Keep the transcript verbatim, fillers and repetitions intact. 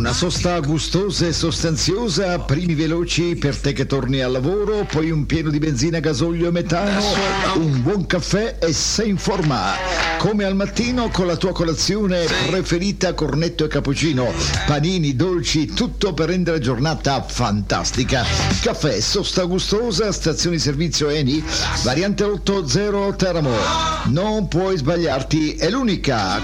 Una sosta gustosa e sostanziosa, primi veloci per te che torni al lavoro, poi un pieno di benzina, gasolio e metano, un buon caffè e sei in forma. Come al mattino con la tua colazione preferita, cornetto e cappuccino, panini, dolci, tutto per rendere la giornata fantastica. Caffè, sosta gustosa, stazione di servizio Eni, variante ottanta Teramo. Non puoi sbagliarti, è l'unica.